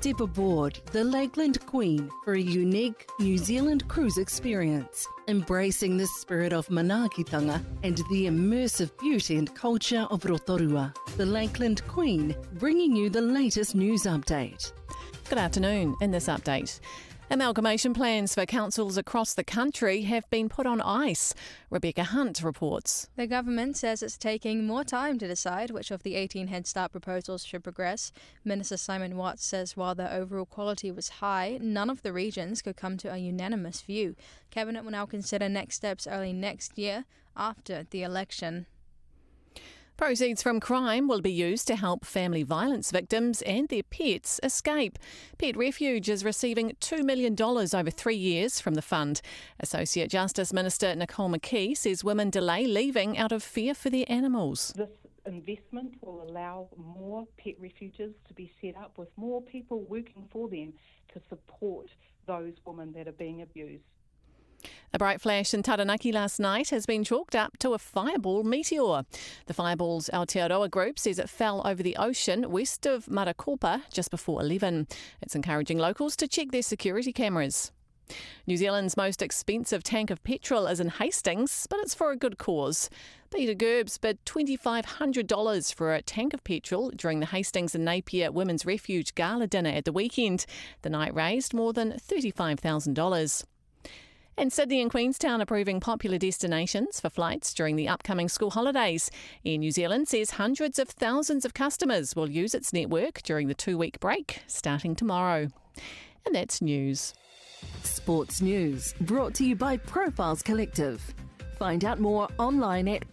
Step aboard the Lakeland Queen for a unique New Zealand cruise experience, embracing the spirit of manaakitanga and the immersive beauty and culture of Rotorua. The Lakeland Queen, bringing you the latest news update. Good afternoon. In this update, amalgamation plans for councils across the country have been put on ice. Rebecca Hunt reports. The government says it's taking more time to decide which of the 18 Head Start proposals should progress. Minister Simon Watts says while the overall quality was high, none of the regions could come to a unanimous view. Cabinet will now consider next steps early next year after the election. Proceeds from crime will be used to help family violence victims and their pets escape. Pet Refuge is receiving $2 million over 3 years from the fund. Associate Justice Minister Nicole McKee says women delay leaving out of fear for their animals. This investment will allow more pet refuges to be set up with more people working for them to support those women that are being abused. A bright flash in Taranaki last night has been chalked up to a fireball meteor. The fireball's Aotearoa group says it fell over the ocean west of Marakopa just before 11. It's encouraging locals to check their security cameras. New Zealand's most expensive tank of petrol is in Hastings, but it's for a good cause. Peter Gerbs bid $2,500 for a tank of petrol during the Hastings and Napier Women's Refuge Gala dinner at the weekend. The night raised more than $35,000. And Sydney and Queenstown are proving popular destinations for flights during the upcoming school holidays. Air New Zealand says hundreds of thousands of customers will use its network during the 2-week break, starting tomorrow. And that's news. Sports news brought to you by Profiles Collective. Find out more online at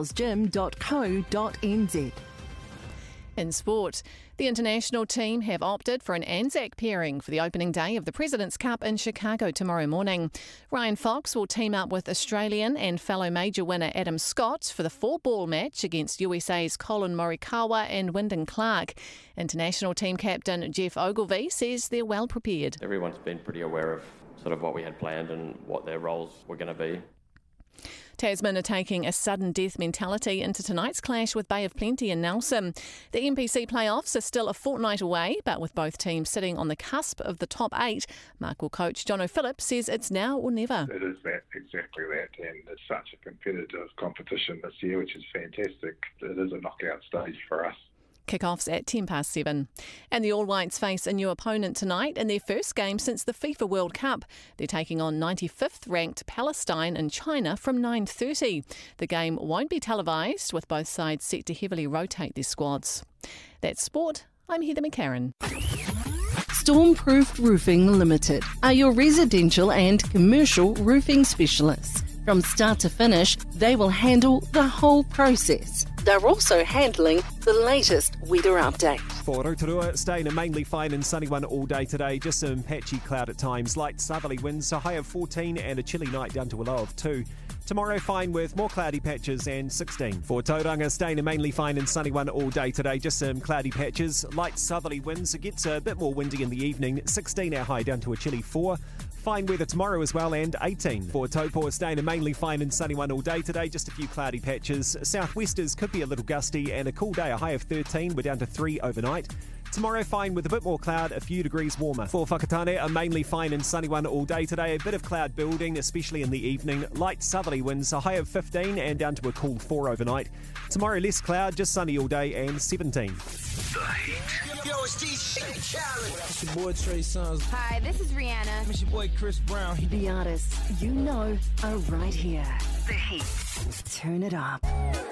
profilesgym.co.nz. In sport, the international team have opted for an Anzac pairing for the opening day of the President's Cup in Chicago tomorrow morning. Ryan Fox will team up with Australian and fellow major winner Adam Scott for the 4-ball match against USA's Colin Morikawa and Wyndham Clark. International team captain Jeff Ogilvy says they're well prepared. Everyone's been pretty aware of sort of what we had planned and what their roles were going to be. Tasman are taking a sudden death mentality into tonight's clash with Bay of Plenty and Nelson. The NPC playoffs are still a fortnight away, but with both teams sitting on the cusp of the top 8, Markle coach John O'Phillips says it's now or never. It is that, exactly that, and it's such a competitive competition this year, which is fantastic. It is a knockout stage for us. Kick-offs at 7:10. And the All Whites face a new opponent tonight in their first game since the FIFA World Cup. They're taking on 95th ranked Palestine in China from 9:30. The game won't be televised, with both sides set to heavily rotate their squads. That's sport. I'm Heather McCarran. Stormproof Roofing Limited are your residential and commercial roofing specialists. From start to finish, they will handle the whole process. They're also handling the latest weather update. For Rotorua, staying a mainly fine and sunny one all day today. Just some patchy cloud at times. Light southerly winds, a high of 14 and a chilly night down to a low of 2. Tomorrow fine with more cloudy patches and 16. For Tauranga, staying a mainly fine and sunny one all day today. Just some cloudy patches. Light southerly winds. It gets a bit more windy in the evening. 16 our high down to a chilly 4. Fine weather tomorrow as well, and 18. For Taupo, staying a mainly fine and sunny one all day today. Just a few cloudy patches. Southwesters could be a little gusty, and a cool day, a high of 13. We're down to 3 overnight. Tomorrow fine with a bit more cloud, a few degrees warmer. For Whakatane, a mainly fine and sunny one all day today. A bit of cloud building, especially in the evening. Light southerly winds, a high of 15 and down to a cool 4 overnight. Tomorrow less cloud, just sunny all day and 17. The Heat. Yo, it's DJ Khaled. It's your boy Trey Songz. Hi, this is Rihanna. It's your boy Chris Brown. The artists you know are right here. The Heat. Turn it up.